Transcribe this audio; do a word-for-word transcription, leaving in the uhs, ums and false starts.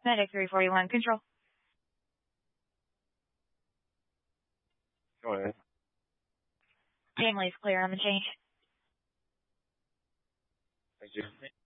Medic three forty-one, control. Go ahead. Family's clear on the change. Thank you.